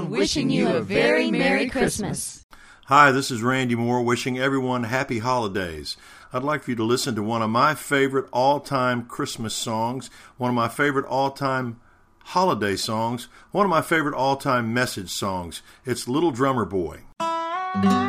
and wishing you a very Merry Christmas. Hi, this is Randy Moore wishing everyone happy holidays. I'd like for you to listen to one of my favorite all-time Christmas songs, one of my favorite all-time holiday songs, one of my favorite all-time message songs. It's Little Drummer Boy.